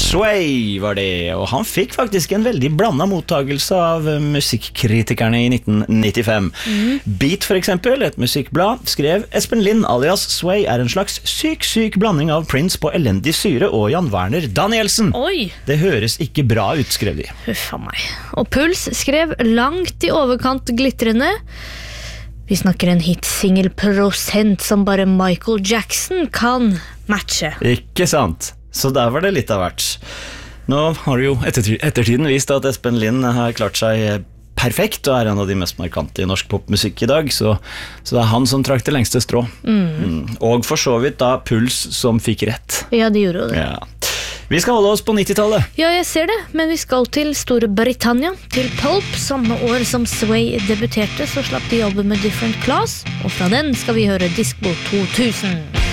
Sway var det, og han fikk faktisk en veldig blandet mottagelse av musikkritikerne i 1995. Beat for eksempel, et musikkblad, skrev Espen Lind alias Sway en slags syk blanding av Prince på elendig syre og Jan Werner Danielsen. Oi! Det høres ikke bra ut, skrev de. Huffa meg. Og Puls skrev langt i overkant glitrende. Vi snakker en hitsingelprosent som bare Michael Jackson kan matche. Ikke sant? Så der var det litt av hvert. Nå har jo ettertiden vist at Espen Lind har klart seg perfekt og en av de mest markante i norsk popmusikk i dag, så det han som trakk det lengste strå. Og for så vidt da Puls som fikk rett. Ja, de gjorde det. Ja. Vi skal holde oss på 90-tallet. Ja, jeg ser det, men vi skal til Storbritannia, til Pulp. Samme år som Sway debuterte, så slapp de albumet Different Class, og fra den skal vi høre Disco 2000.